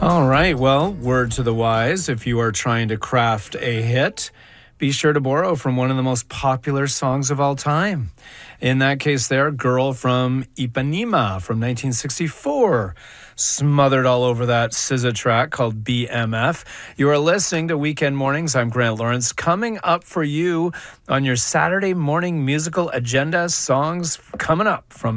All right. Well, word to the wise, if you are trying to craft a hit, be sure to borrow from one of the most popular songs of all time. In that case there, Girl from Ipanema from 1964, smothered all over that SZA track called BMF. You are listening to Weekend Mornings. I'm Grant Lawrence. Coming up for you on your Saturday morning musical agenda, songs coming up from